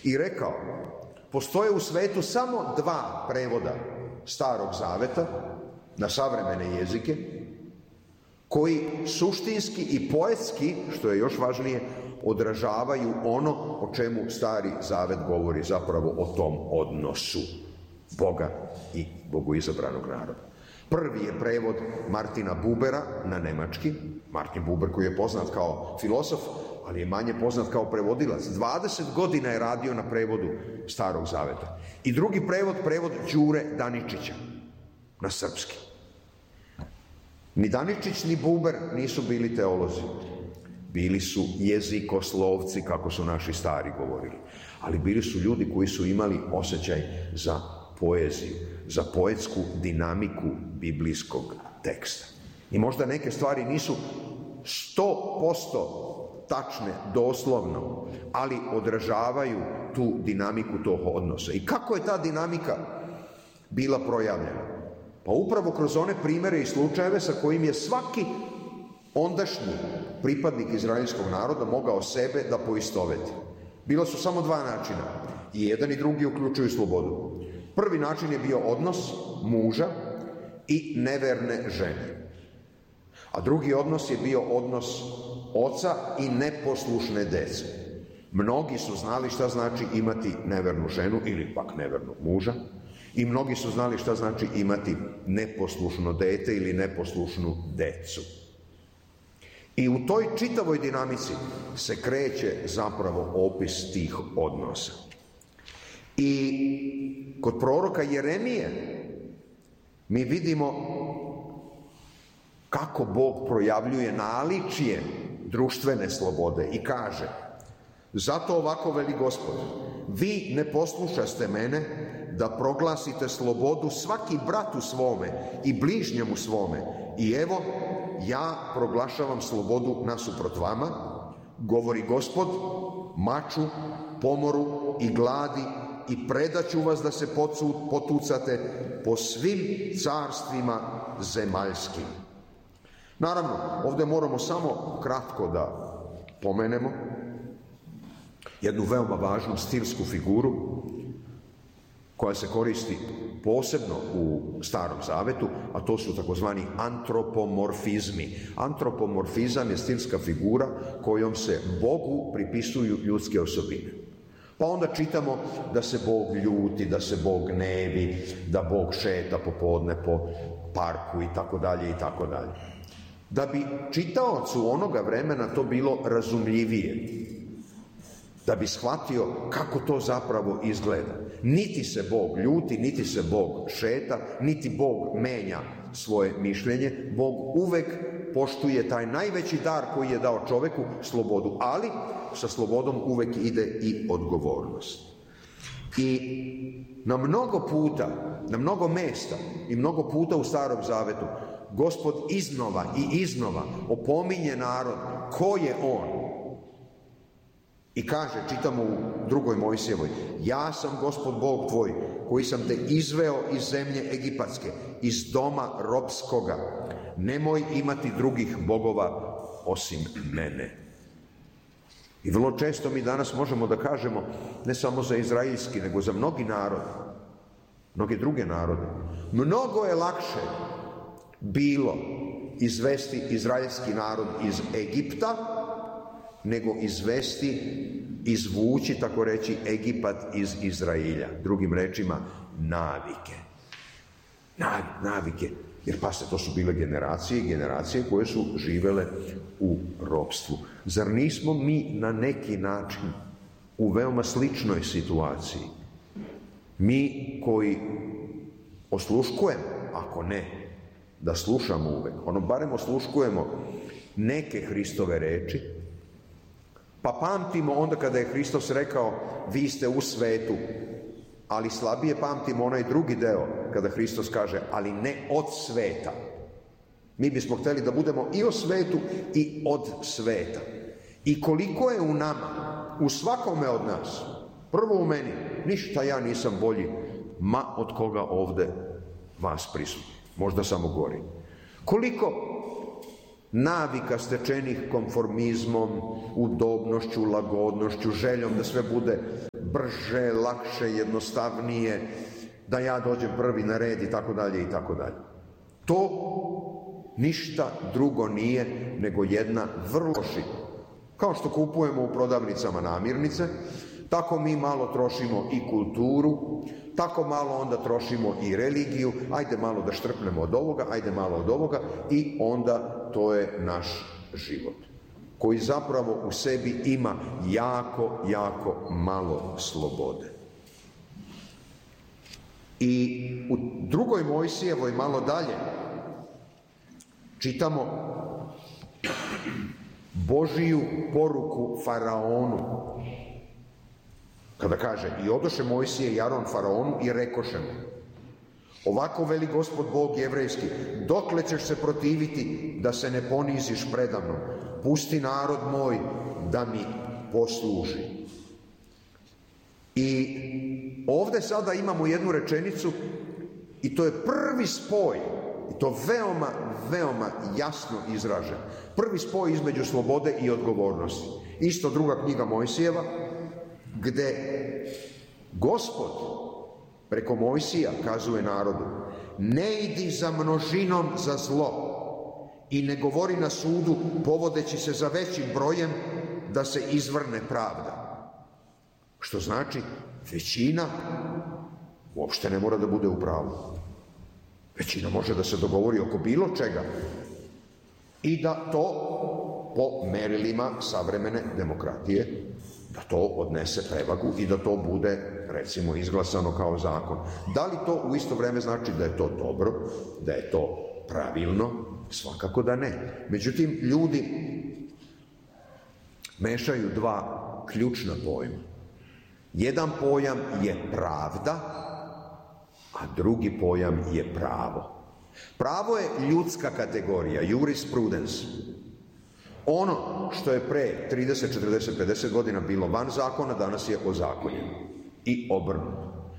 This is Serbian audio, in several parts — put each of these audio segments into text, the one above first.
i rekao, postoje u svetu samo 2 prevoda Starog Zaveta na savremene jezike, koji suštinski i poetski, što je još važnije, odražavaju ono o čemu Stari Zavet govori, zapravo o tom odnosu Boga i bogoizabranog naroda. Prvi je prevod Martina Bubera na nemački, Martin Buber koji je poznat kao filozof, ali je manje poznat kao prevodilac. 20 godina je radio na prevodu Starog Zaveta. I drugi prevod Đure Daničića na srpski. Ni Daničić ni Buber nisu bili teolozi. Bili su jezikoslovci, kako su naši stari govorili. Ali bili su ljudi koji su imali osjećaj za poeziju, za poetsku dinamiku biblijskog teksta. I možda neke stvari nisu 100% tačne, doslovno, ali odražavaju tu dinamiku tog odnosa. I kako je ta dinamika bila projavljena? Pa upravo kroz one primere i slučajeve sa kojim je svaki ondašnji pripadnik izraelskog naroda mogao sebe da poistoveti. Bila su samo 2 načina. I jedan i drugi uključuju slobodu. Prvi način je bio odnos muža i neverne žene. A drugi odnos je bio odnos oca i neposlušne dece. Mnogi su znali šta znači imati nevernu ženu ili pak nevernog muža i mnogi su znali šta znači imati neposlušno dete ili neposlušnu decu. I u toj čitavoj dinamici se kreće zapravo opis tih odnosa. I kod proroka Jeremije mi vidimo kako Bog projavljuje naličje društvene slobode i kaže: zato ovako veli Gospod, vi ne poslušaste mene da proglasite slobodu svaki bratu svome i bližnjemu svome. I evo, ja proglašavam slobodu nasuprot vama, govori Gospod, maču, pomoru i gladi, i predaću vas da se potucate po svim carstvima zemaljskim. Naravno, ovdje moramo samo kratko da pomenemo jednu veoma važnu stilsku figuru koja se koristi posebno u Starom Zavetu, a to su takozvani antropomorfizmi. Antropomorfizam je stilska figura kojom se Bogu pripisuju ljudske osobine. Pa onda čitamo da se Bog ljuti, da se Bog gnevi, da Bog šeta popodne po parku i tako dalje i tako dalje. Da bi čitaocu onoga vremena to bilo razumljivije, da bi shvatio kako to zapravo izgleda. Niti se Bog ljuti, niti se Bog šeta, niti Bog menja svoje mišljenje. Bog uvek poštuje taj najveći dar koji je dao čoveku, slobodu, ali sa slobodom uvek ide i odgovornost. I na mnogo puta, na mnogo mesta i mnogo puta u Starom Zavetu Gospod iznova i iznova opominje narod ko je on. I kaže, čitamo u 2. Mojsijevoj, ja sam Gospod Bog tvoj, koji sam te izveo iz zemlje egipatske, iz doma ropskoga. Nemoj imati drugih bogova osim mene. I vrlo često mi danas možemo da kažemo, ne samo za izraelski, nego za mnogi narod, mnoge druge narode. Mnogo je lakše bilo izvesti izraelski narod iz Egipta, nego izvući, tako reći, Egipat iz Izraelja. Drugim rečima, navike. Navike. Jer pasite, to su bile generacije i generacije koje su živele u ropstvu. Zar nismo mi na neki način u veoma sličnoj situaciji? Mi koji osluškujemo, ako ne, da slušamo uvek, barem osluškujemo neke Hristove reči, pa pamtimo onda kada je Hristos rekao vi ste u svetu, ali slabije pamtimo onaj drugi deo kada Hristos kaže ali ne od sveta. Mi bismo hteli da budemo i o svetu i od sveta. I koliko je u nama, u svakome od nas, prvo u meni, ništa ja nisam bolji, ma od koga ovde vas prisutni, možda samo gori. Koliko navika stečenih konformizmom, udobnošću, lagodnošću, željom da sve bude brže, lakše, jednostavnije, da ja dođem prvi na red i tako dalje i tako dalje. To ništa drugo nije nego jedna vrlo kao što kupujemo u prodavnicama namirnice, tako mi malo trošimo i kulturu, tako malo onda trošimo i religiju, ajde malo da štrpnemo od ovoga, ajde malo od ovoga i onda to je naš život, koji zapravo u sebi ima jako, jako malo slobode. I u drugoj Mojsijevoj malo dalje čitamo Božiju poruku faraonu. Kada kaže, i odoše Mojsije i Aron faraonu i rekoše mu, ovako veli Gospod Bog jevrejski, dokle ćeš se protiviti da se ne poniziš predamnom? Pusti narod moj da mi posluži. I ovde sada imamo jednu rečenicu i to je prvi spoj, i to veoma, veoma jasno izražen. Prvi spoj između slobode i odgovornosti. Isto druga knjiga Mojsijeva, gde Gospod preko Mojsija kazuje narodu, ne idi za množinom za zlo i ne govori na sudu povodeći se za većim brojem da se izvrne pravda. Što znači, većina uopšte ne mora da bude u pravu. Većina može da se dogovori oko bilo čega i da to po merilima savremene demokratije, da to odnese prevagu i da to bude, recimo, izglasano kao zakon. Da li to u isto vreme znači da je to dobro, da je to pravilno? Svakako da ne. Međutim, ljudi mešaju dva ključna pojma. Jedan pojam je pravda, a drugi pojam je pravo. Pravo je ljudska kategorija, jurisprudens. Ono što je pre 30, 40, 50 godina bilo van zakona, danas je ozakonjeno. I obrnuto.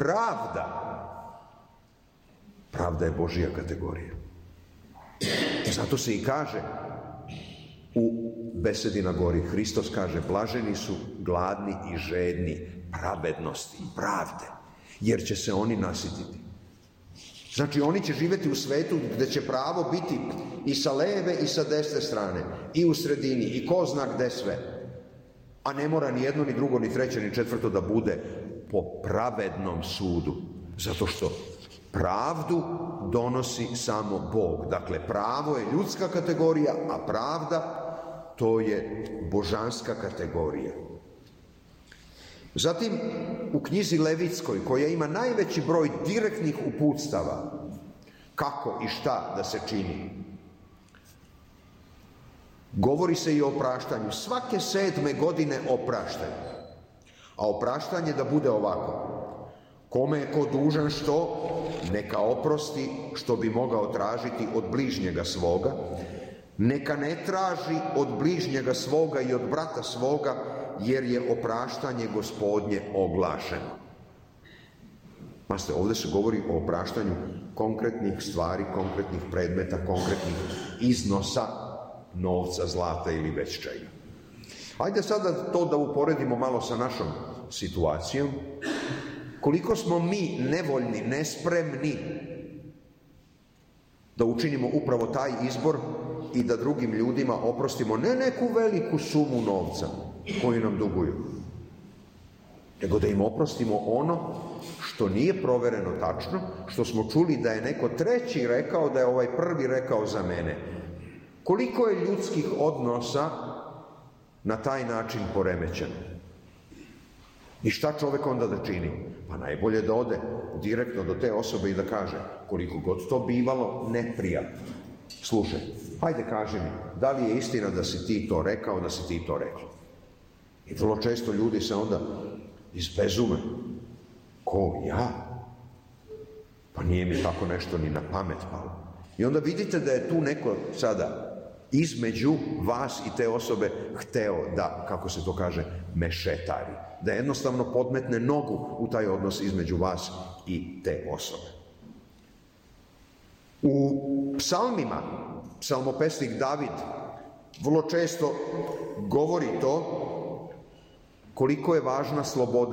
Pravda je Božija kategorija. Zato se i kaže u besedi na gori, Hristos kaže, blaženi su gladni i žedni pravednosti, pravde, jer će se oni nasititi. Znači, oni će živjeti u svetu gde će pravo biti i sa leve i sa desne strane, i u sredini, i ko zna gde sve. A ne mora ni jedno, ni drugo, ni treće, ni četvrto da bude po pravednom sudu. Zato što pravdu donosi samo Bog. Dakle, pravo je ljudska kategorija, a pravda to je božanska kategorija. Zatim, u knjizi Levitskoj, koja ima najveći broj direktnih uputstava kako i šta da se čini, govori se i o opraštanju. Svake 7. godine opraštanje. A opraštanje da bude ovako. Kome je ko dužan što, neka oprosti što bi mogao tražiti od bližnjega svoga, neka ne traži od bližnjega svoga i od brata svoga, jer je opraštanje Gospodnje oglašeno. Pazite, ovdje se govori o opraštanju konkretnih stvari, konkretnih predmeta, konkretnih iznosa novca, zlata ili već čega. Ajde sada to da uporedimo malo sa našom situacijom. Koliko smo mi nevoljni, nespremni da učinimo upravo taj izbor i da drugim ljudima oprostimo ne neku veliku sumu novca koju nam duguju, nego da im oprostimo ono što nije provereno tačno, što smo čuli da je neko treći rekao, da je ovaj prvi rekao za mene. Koliko je ljudskih odnosa na taj način poremećeno? I šta čovek onda da čini? Pa najbolje da ode direktno do te osobe i da kaže, koliko god to bivalo neprijatno. Slušaj, hajde kaži mi, da li je istina da si ti to rekao, da si ti to rekla? I vrlo često ljudi se onda izbezume. Ko, ja? Pa nije mi tako nešto ni na pamet palo. I onda vidite da je tu neko sada između vas i te osobe hteo da, kako se to kaže, mešetari. Da jednostavno podmetne nogu u taj odnos između vas i te osobe. U psalmima, psalmopesnik David vrlo često govori to koliko je važna sloboda